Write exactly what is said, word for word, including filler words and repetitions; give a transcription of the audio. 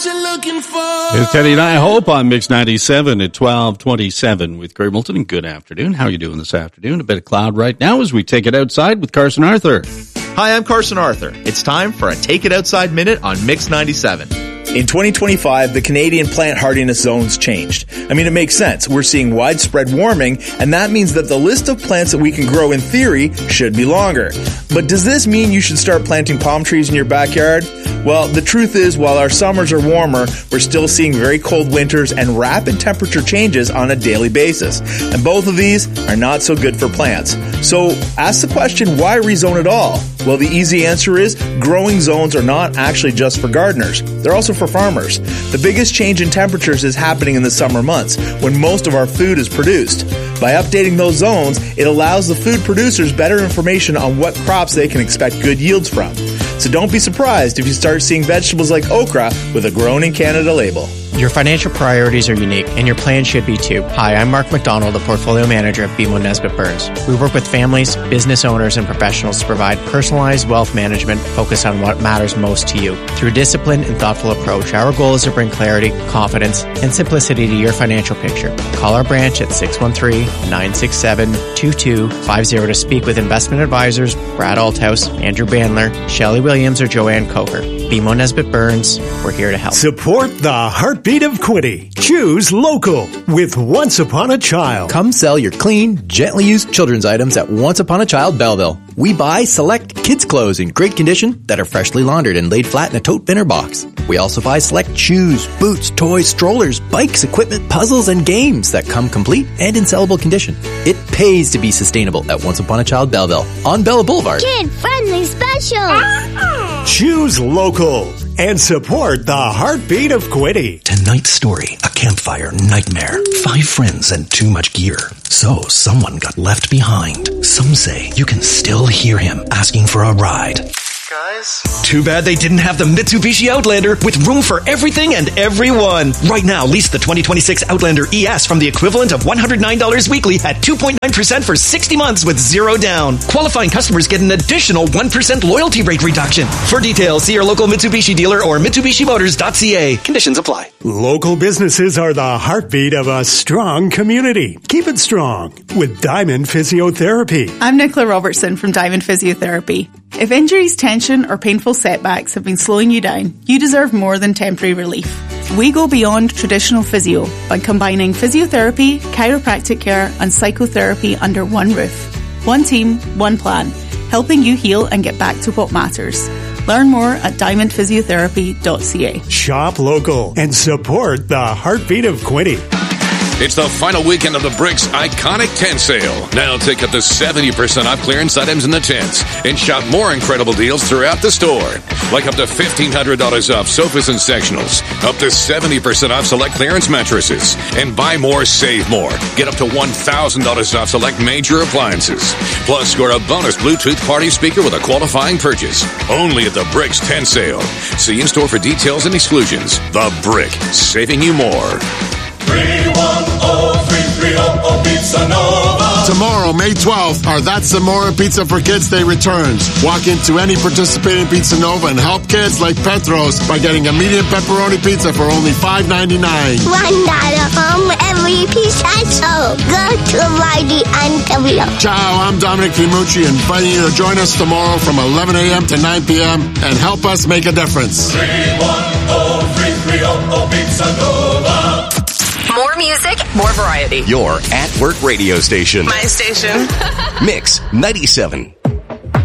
what you're looking for. It's Teddy and I Hope on Mix ninety-seven at twelve twenty-seven with Greg Moulton. And good afternoon. How are you doing this afternoon? A bit of cloud right now as we take it outside with Carson Arthur. Hi, I'm Carson Arthur. It's time for a Take It Outside Minute on Mix ninety-seven. In twenty twenty-five, the Canadian plant hardiness zones changed. I mean, it makes sense. We're seeing widespread warming, and that means that the list of plants that we can grow in theory should be longer. But does this mean you should start planting palm trees in your backyard? Well, the truth is, while our summers are warmer, we're still seeing very cold winters and rapid temperature changes on a daily basis. And both of these are not so good for plants. So ask the question, why rezone at all? Well, the easy answer is growing zones are not actually just for gardeners. They're also for farmers. The biggest change in temperatures is happening in the summer months when most of our food is produced. By updating those zones, it allows the food producers better information on what crops they can expect good yields from. So don't be surprised if you start seeing vegetables like okra with a Grown in Canada label. Your financial priorities are unique, and your plan should be too. Hi, I'm Mark McDonald, the Portfolio Manager of B M O Nesbitt Burns. We work with families, business owners, and professionals to provide personalized wealth management focused on what matters most to you. Through a disciplined and thoughtful approach, our goal is to bring clarity, confidence, and simplicity to your financial picture. Call our branch at six one three, nine six seven, two two five zero to speak with investment advisors Brad Althouse, Andrew Bandler, Shelley Williams, or Joanne Coker. B M O Nesbitt Burns, we're here to help. Support the heartbeat of Quinte. Choose local with Once Upon a Child. Come sell your clean, gently used children's items at Once Upon a Child Belleville. We buy select kids' clothes in great condition that are freshly laundered and laid flat in a tote bin or box. We also buy select shoes, boots, toys, strollers, bikes, equipment, puzzles, and games that come complete and in sellable condition. It pays to be sustainable at Once Upon a Child Belleville on Bella Boulevard. Kid-friendly special. Choose local and support the heartbeat of Quinte. Tonight's story, a campfire nightmare. Five friends and too much gear. So someone got left behind. Some say you can still hear him asking for a ride. Guys? Too bad they didn't have the Mitsubishi Outlander with room for everything and everyone. Right now, lease the twenty twenty-six Outlander E S from the equivalent of one hundred nine dollars weekly at two point nine percent for sixty months with zero down. Qualifying customers get an additional one percent loyalty rate reduction. For details, see your local Mitsubishi dealer or Mitsubishi Motors dot c a. Conditions apply. Local businesses are the heartbeat of a strong community. Keep it strong with Diamond Physiotherapy. I'm Nicola Robertson from Diamond Physiotherapy. If injuries, tension, or painful setbacks have been slowing you down, you deserve more than temporary relief. We go beyond traditional physio by combining physiotherapy, chiropractic care, and psychotherapy under one roof. One team, one plan, helping you heal and get back to what matters. Learn more at diamond physiotherapy dot c a. Shop local and support the heartbeat of Quinte. It's the final weekend of the Bricks Iconic Tent Sale. Now take up to seventy percent off clearance items in the tents and shop more incredible deals throughout the store. Like up to fifteen hundred dollars off sofas and sectionals, up to seventy percent off select clearance mattresses, and buy more, save more. Get up to one thousand dollars off select major appliances. Plus, score a bonus Bluetooth party speaker with a qualifying purchase. Only at the Bricks Tent Sale. See in-store for details and exclusions. The Brick, saving you more. three one zero three three zero Pizza Nova. Tomorrow, May twelfth, our That's Zamora Pizza for Kids Day returns. Walk into any participating Pizza Nova and help kids like Petros by getting a medium pepperoni pizza for only five ninety-nine. One dollar from every pizza, so go to Mighty Ontario. Ciao, I'm Dominic Fimucci, inviting you to join us tomorrow from eleven a.m. to nine p.m. and help us make a difference. three one zero three three zero Pizza Nova. More music, more variety. Your at-work radio station. My station. Mix ninety-seven.